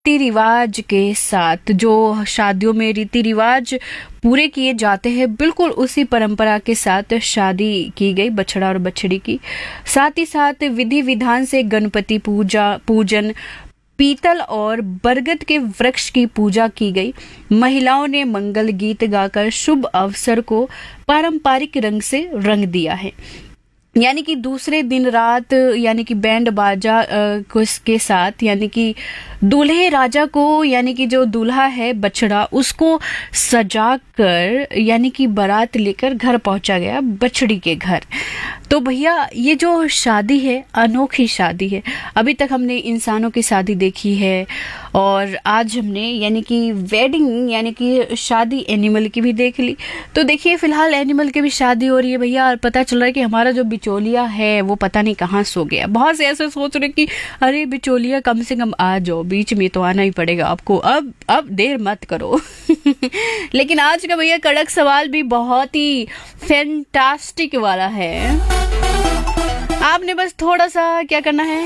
रीति रिवाज के साथ जो शादियों में रीति रिवाज पूरे किए जाते हैं, बिल्कुल उसी परंपरा के साथ शादी की गई बछड़ा और बछड़ी की। साथ ही साथ विधि विधान से गणपति पूजन, पीतल और बरगद के वृक्ष की पूजा की गई। महिलाओं ने मंगल गीत गाकर शुभ अवसर को पारंपरिक रंग से रंग दिया है। यानी कि दूसरे दिन रात यानी कि बैंड बाजा के साथ यानी कि दूल्हे राजा को यानी कि जो दूल्हा है बछड़ा उसको सजा कर यानी कि बारात लेकर घर पहुंचा गया बछड़ी के घर। तो भैया ये जो शादी है अनोखी शादी है। अभी तक हमने इंसानों की शादी देखी है और आज हमने यानी कि वेडिंग यानी कि शादी एनिमल की भी देख ली। तो देखिए फिलहाल एनिमल की भी शादी हो रही है भैया, और पता चल रहा है कि हमारा जो बिचौलिया है वो पता नहीं कहाँ सो गया। बहुत से ऐसे सोच रहे कि अरे बिचौलिया कम से कम आ जाओ, बीच में तो आना ही पड़ेगा आपको, अब देर मत करो। लेकिन आज का भैया कड़क सवाल भी बहुत ही फैंटास्टिक वाला है। आपने बस थोड़ा सा क्या करना है,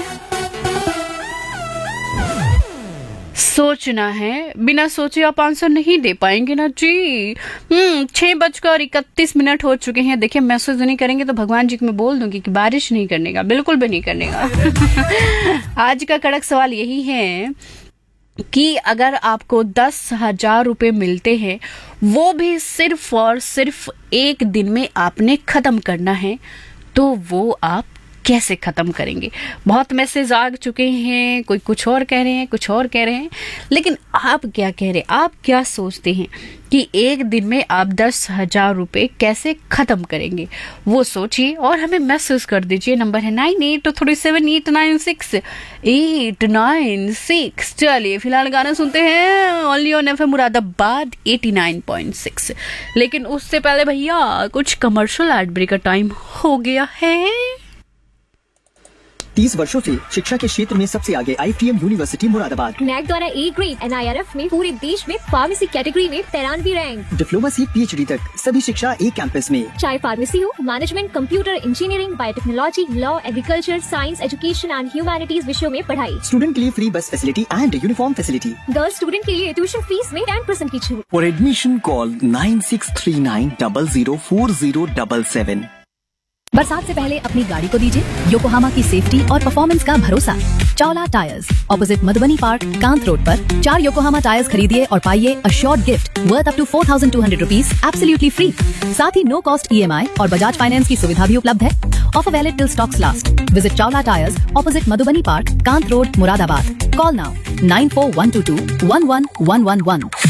सोचना है। बिना सोचे आप आंसर नहीं दे पाएंगे ना जी। 6:31 हो चुके हैं। देखिए मैसेज नहीं करेंगे तो भगवान जी को मैं बोल दूंगी कि बारिश नहीं करने का, बिल्कुल भी नहीं करने का। आज का कड़क सवाल यही है कि अगर आपको 10,000 रुपए मिलते हैं, वो भी सिर्फ और सिर्फ एक दिन में आपने खत्म करना है, तो वो आप कैसे खत्म करेंगे? बहुत मैसेज आ चुके हैं, कोई कुछ और कह रहे हैं, कुछ और कह रहे हैं, लेकिन आप क्या कह रहे हैं? आप क्या सोचते हैं कि एक दिन में आप 10,000 रुपए कैसे खत्म करेंगे? वो सोचिए और हमें मैसेज कर दीजिए। नंबर है 98237896 चलिए फिलहाल गाना सुनते हैं ओनली ऑन एफएम मुरादाबाद 89.6। लेकिन उससे पहले भैया कुछ कमर्शियल एड ब्रेक का टाइम हो गया है। 30 वर्षों से शिक्षा के क्षेत्र में सबसे आगे IITM यूनिवर्सिटी मुरादाबाद। नैक द्वारा A ग्रेड NIRF में पूरे देश में फार्मेसी कैटेगरी में 93 रैंक। डिप्लोमा से PhD तक सभी शिक्षा एक कैंपस में। चाहे फार्मेसी हो, management, computer engineering, biotechnology, law, agriculture, science, education and humanities विषयों में पढ़ाई। स्टूडेंट के लिए फ्री बस facility and uniform facility. Girls student के लिए ट्यूशन फीस में 10% की छूट। For admission call 9639004077। बरसात से पहले अपनी गाड़ी को दीजिए योकोहामा की सेफ्टी और परफॉर्मेंस का भरोसा। Chawla tyres, opposite Madhubani park, Kant road पर 4 योकोहामा टायर्स खरीदिए और पाइए assured gift worth up to 4,200 rupees absolutely free. साथ ही नो कॉस्ट EMI और बजाज फाइनेंस की सुविधा भी उपलब्ध है। Offer valid till stocks last. Visit Chawla tyres, opposite Madhubani park, Kant road, Moradabad. Call now 9412211111।